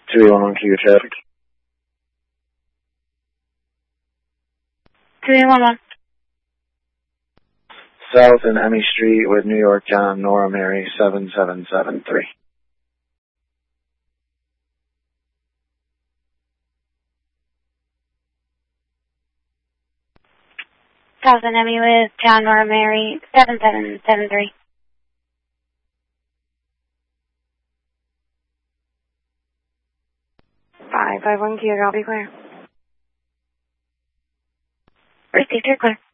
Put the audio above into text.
211 Kia traffic. 211. South and Emmy Street with New York John, Nora Mary, 7773. South and Emmy with John, Nora Mary, 7773. 551 Kia, I'll be clear. Received, you're clear.